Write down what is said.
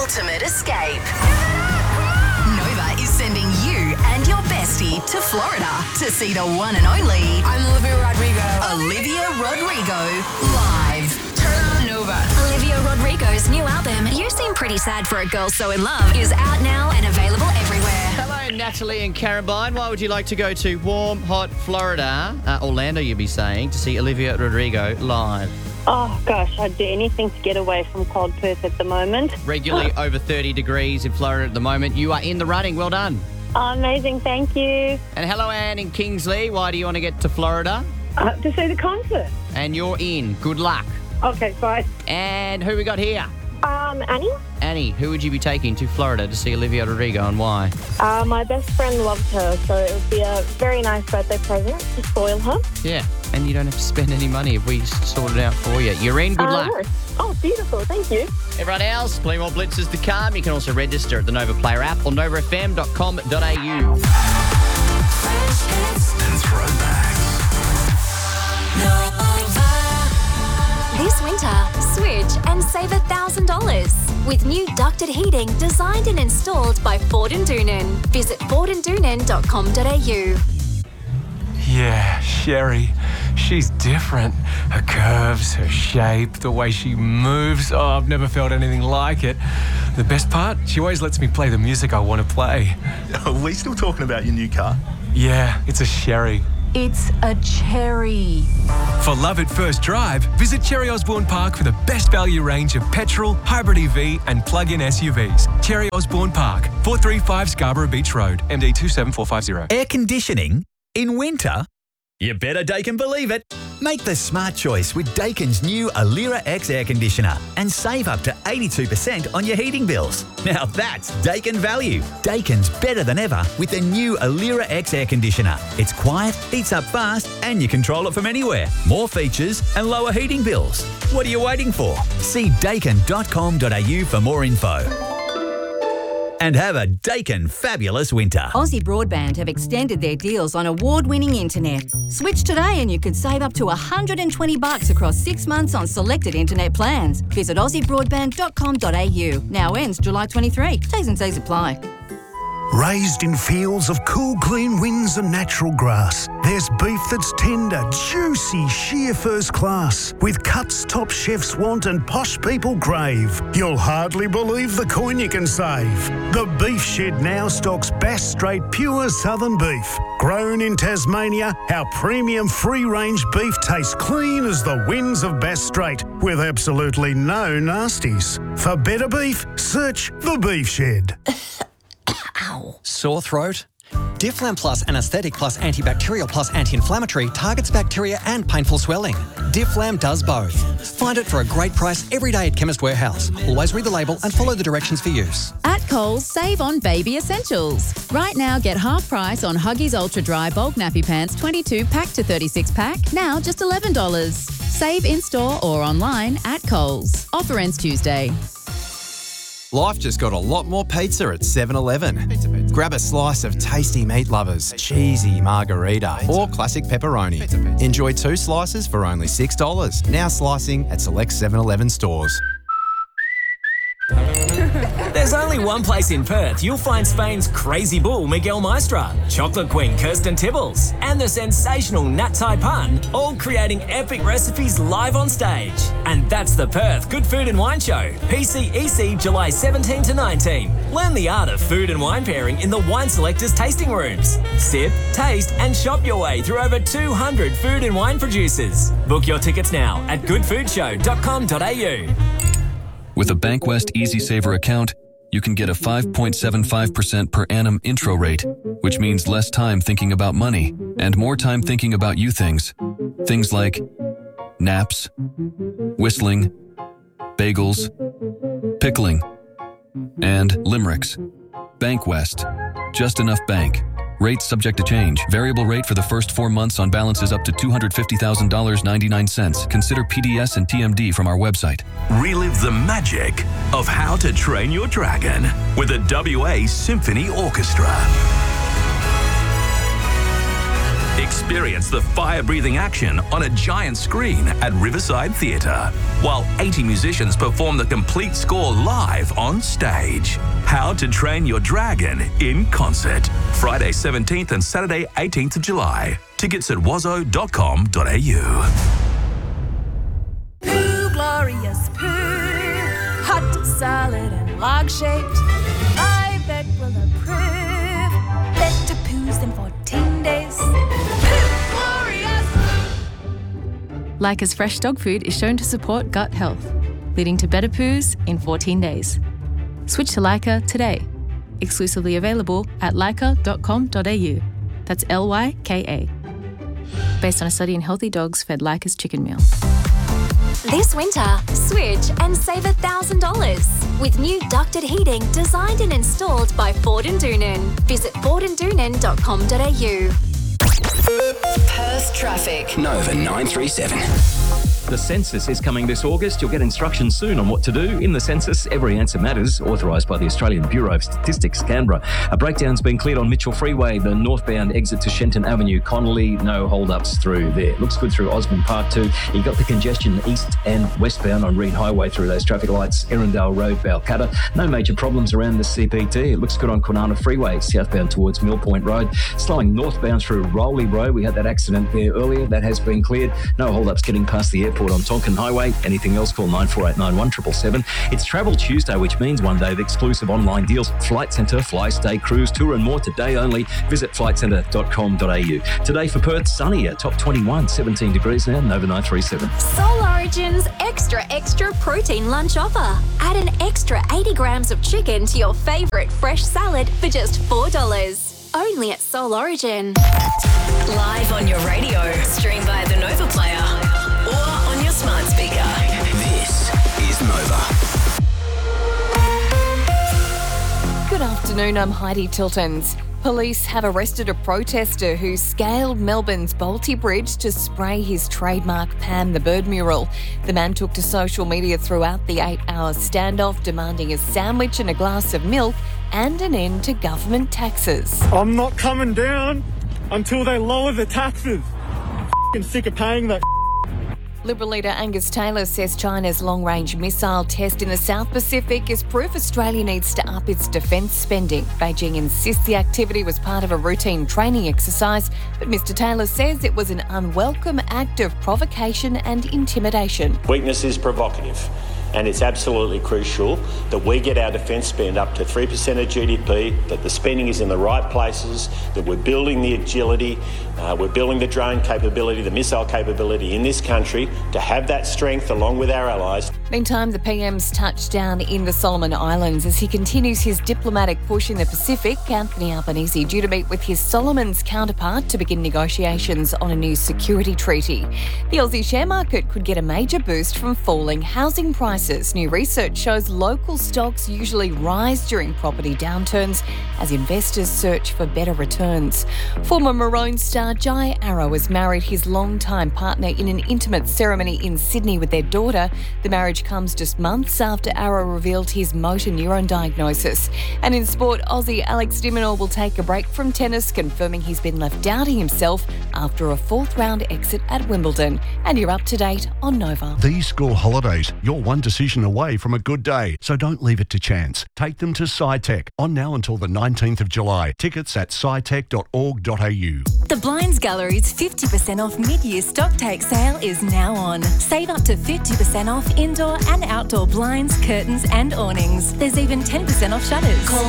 ultimate escape. Nova is sending you and your bestie to Florida to see the one and only I'm Olivia Rodrigo. Olivia Rodrigo live. Turn on Nova. Olivia Rodrigo's new album, You Seem Pretty Sad for a Girl So In Love, is out now and available everywhere. Hello, Natalie and Carabine. Why would you like to go to warm, hot Florida, Orlando, you'd be saying, to see Olivia Rodrigo live? Oh, gosh, I'd do anything to get away from cold Perth at the moment. Regularly over 30 degrees in Florida at the moment. You are in the running. Well done. Oh, amazing, thank you. And hello, Anne in Kingsley. Why do you want to get to Florida? To see the concert. And you're in. Good luck. Okay, bye. And who we got here? Annie? Annie, who would you be taking to Florida to see Olivia Rodrigo and why? My best friend loves her, so it would be a very nice birthday present to spoil her. Yeah, and you don't have to spend any money if we sort it out for you. You're in. Good luck. No. Oh, beautiful. Thank you. Everyone else, plenty more blitzes to come. You can also register at the Nova Player app or novafm.com.au. Fresh hits and throwbacks. This winter, switch and save $1,000 with new ducted heating designed and installed by Ford and Doonan. Visit fordanddoonan.com.au. Yeah, Sherry. She's different. Her curves, her shape, the way she moves. Oh, I've never felt anything like it. The best part? She always lets me play the music I want to play. Are we still talking about your new car? Yeah, it's a Sherry. It's a cherry. For love at first drive, visit Cherry Osborne Park for the best value range of petrol, hybrid EV and plug-in SUVs. Cherry Osborne Park, 435 Scarborough Beach Road, MD 27450. Air conditioning in winter? You better Daikin believe it. Make the smart choice with Daikin's new Alira X air conditioner and save up to 82% on your heating bills. Now that's Daikin value. Daikin's better than ever with the new Alira X air conditioner. It's quiet, heats up fast, and you control it from anywhere. More features and lower heating bills. What are you waiting for? See daikin.com.au for more info. And have a Daikin fabulous winter. Aussie Broadband have extended their deals on award-winning internet. Switch today and you could save up to $120 across 6 months on selected internet plans. Visit aussiebroadband.com.au. Now ends July 23. T's and C's apply. Raised in fields of cool, clean winds and natural grass, there's beef that's tender, juicy, sheer first class, with cuts top chefs want and posh people crave. You'll hardly believe the coin you can save. The Beef Shed now stocks Bass Strait pure southern beef. Grown in Tasmania, our premium free-range beef tastes clean as the winds of Bass Strait, with absolutely no nasties. For better beef, search The Beef Shed. Sore throat? Difflam Plus Anaesthetic Plus Antibacterial Plus Anti-Inflammatory targets bacteria and painful swelling. Difflam does both. Find it for a great price every day at Chemist Warehouse. Always read the label and follow the directions for use. At Coles, save on baby essentials. Right now, get half price on Huggies Ultra Dry Bulk Nappy Pants 22 pack to 36 pack, now just $11. Save in-store or online at Coles. Offer ends Tuesday. Life just got a lot more pizza at 7-Eleven. Grab a slice of tasty meat lovers, cheesy margarita, or classic pepperoni. Enjoy 2 slices for only $6. Now slicing at select 7-Eleven stores. There's only one place in Perth you'll find Spain's crazy bull Miguel Maestra, chocolate queen Kirsten Tibbles, and the sensational Nat Tai Pun, all creating epic recipes live on stage. And that's the Perth Good Food and Wine Show, PCEC July 17 to 19. Learn the art of food and wine pairing in the Wine Selectors tasting rooms. Sip, taste and shop your way through over 200 food and wine producers. Book your tickets now at goodfoodshow.com.au. With a Bankwest EasySaver account, you can get a 5.75% per annum intro rate, which means less time thinking about money and more time thinking about you things. Things like naps, whistling, bagels, pickling, and limericks. Bankwest. Just enough bank. Rates subject to change. Variable rate for the first 4 months on balances up to $250,000.99. Consider PDS and TMD from our website. Relive the magic of How to Train Your Dragon with the WA Symphony Orchestra. Experience the fire-breathing action on a giant screen at Riverside Theatre, while 80 musicians perform the complete score live on stage. How to Train Your Dragon in concert. Friday 17th and Saturday 18th of July. Tickets at wazzo.com.au. Poo, glorious poo, hot, solid and log-shaped. I bet will approve. Better poos in 14 days. Poo, glorious poo. Leica's fresh dog food is shown to support gut health, leading to better poos in 14 days. Switch to Leica today. Exclusively available at leica.com.au. That's Lyka. Based on a study in healthy dogs fed Leica's chicken meal. This winter, switch and save $1,000 with new ducted heating designed and installed by Ford and Doonan. Visit fordanddoonan.com.au. Perth traffic. Nova 937. The census is coming this August. You'll get instructions soon on what to do. In the census, every answer matters, authorised by the Australian Bureau of Statistics, Canberra. A breakdown's been cleared on Mitchell Freeway, the northbound exit to Shenton Avenue, Connolly. No hold-ups through there. Looks good through Osborne Park too. You got the congestion east and westbound on Reed Highway through those traffic lights. Erindale Road, Balcatta. No major problems around the CPT. It looks good on Kwinana Freeway, southbound towards Mill Point Road. Slowing northbound through Rowley Road. We had that accident there earlier. That has been cleared. No hold-ups getting past the airport on Tonkin Highway. Anything else, call 9489 777. It's Travel Tuesday, which means one day of exclusive online deals. Flight Centre, fly, stay, cruise, tour and more today only. Visit flightcentre.com.au. Today for Perth, sunny at top 21, 17 degrees now, Nova 937. Soul Origin's extra protein lunch offer. Add an extra 80 grams of chicken to your favourite fresh salad for just $4. Only at Soul Origin. Live on your radio. Stream via the Nova Player. Or on your smart speaker. This is Nova. Good afternoon, I'm Heidi Tiltons. Police have arrested a protester who scaled Melbourne's Bolte Bridge to spray his trademark Pam the Bird mural. The man took to social media throughout the 8-hour standoff, demanding a sandwich and a glass of milk and an end to government taxes. I'm not coming down until they lower the taxes. I'm sick of paying that. Liberal leader Angus Taylor says China's long-range missile test in the South Pacific is proof Australia needs to up its defence spending. Beijing insists the activity was part of a routine training exercise, but Mr Taylor says it was an unwelcome act of provocation and intimidation. Weakness is provocative, and it's absolutely crucial that we get our defence spend up to 3% of GDP, that the spending is in the right places, that we're building the agility, we're building the drone capability, the missile capability in this country to have that strength along with our allies. Meantime, the PM's touched down in the Solomon Islands as he continues his diplomatic push in the Pacific. Anthony Albanese due to meet with his Solomons counterpart to begin negotiations on a new security treaty. The Aussie share market could get a major boost from falling housing prices. New research shows local stocks usually rise during property downturns as investors search for better returns. Former Maroon star Jai Arrow has married his longtime partner in an intimate ceremony in Sydney with their daughter. The marriage comes just months after Arrow revealed his motor neuron diagnosis. And in sport, Aussie Alex de Minaur will take a break from tennis, confirming he's been left doubting himself after a fourth-round exit at Wimbledon. And you're up to date on Nova. These school holidays, you're one decision away from a good day, so don't leave it to chance. Take them to SciTech, on now until the 19th of July. Tickets at scitech.org.au. The Blinds Gallery's 50% off mid-year stock take sale is now on. Save up to 50% off indoor and outdoor blinds, curtains and awnings. There's even 10% off shutters. Call